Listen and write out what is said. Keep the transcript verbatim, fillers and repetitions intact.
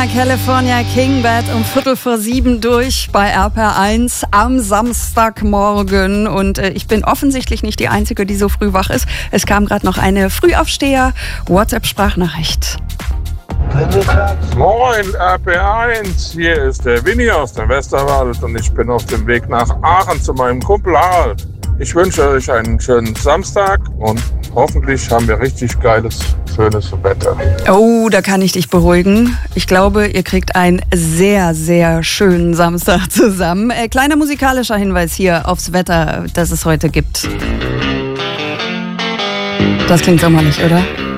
California King Bad um Viertel vor sieben durch bei R P R eins am Samstagmorgen. Und äh, ich bin offensichtlich nicht die Einzige, die so früh wach ist. Es kam gerade noch eine Frühaufsteher-WhatsApp-Sprachnachricht. Moin R P R eins, hier ist der Winnie aus dem Westerwald und ich bin auf dem Weg nach Aachen zu meinem Kumpel Harald. Ich wünsche euch einen schönen Samstag und hoffentlich haben wir richtig geiles, schönes Wetter. Oh, da kann ich dich beruhigen. Ich glaube, ihr kriegt einen sehr, sehr schönen Samstag zusammen. Äh, kleiner musikalischer Hinweis hier aufs Wetter, das es heute gibt. Das klingt sommerlich, oder?